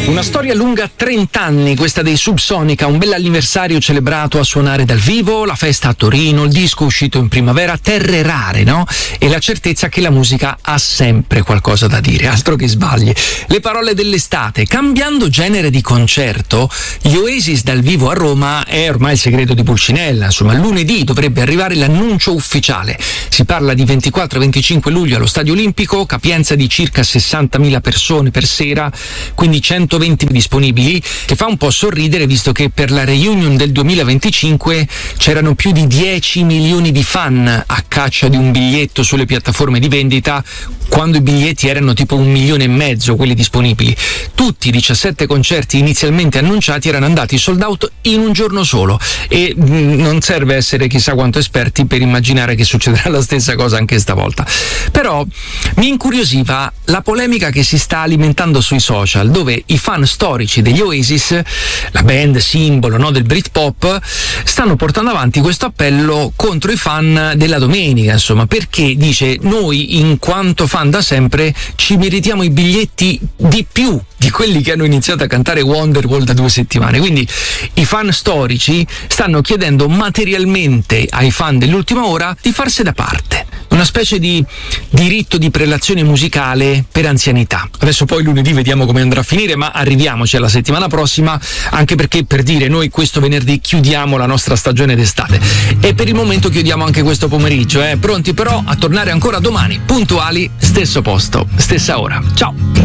Una storia lunga 30 anni, questa dei Subsonica, un bell'anniversario celebrato a suonare dal vivo, la festa a Torino, il disco uscito in primavera, terre rare, no? E la certezza che la musica ha sempre qualcosa da dire, altro che sbagli. Le parole dell'estate, cambiando genere di concerto, gli Oasis dal vivo a Roma è ormai il segreto di Pulcinella, insomma lunedì dovrebbe arrivare l'annuncio ufficiale. Si parla di 24-25 luglio allo Stadio Olimpico, capienza di circa 60.000 persone per sera, quindi 120 disponibili, che fa un po' sorridere visto che per la reunion del 2025 c'erano più di 10 milioni di fan a caccia di un biglietto sulle piattaforme di vendita, quando i biglietti erano tipo 1,5 milioni quelli disponibili. Tutti i 17 concerti inizialmente annunciati erano andati sold out in un giorno solo e non serve essere chissà quanto esperti per immaginare che succederà la stessa cosa anche stavolta. Però mi incuriosiva la polemica che si sta alimentando sui social, dove i fan storici degli Oasis, la band simbolo, no, del Britpop, stanno portando avanti questo appello contro i fan della domenica, insomma, perché dice: noi in quanto fan da sempre ci meritiamo i biglietti di più di quelli che hanno iniziato a cantare Wonderwall da 2 settimane. Quindi i fan storici stanno chiedendo materialmente ai fan dell'ultima ora di farsi da parte, una specie di diritto di prelazione musicale per anzianità. Adesso poi lunedì vediamo come andrà a finire, ma arriviamoci alla settimana prossima, anche perché, per dire, noi questo venerdì chiudiamo la nostra stagione d'estate e per il momento chiudiamo anche questo pomeriggio, pronti però a tornare ancora domani puntuali, stesso posto, stessa ora. Ciao!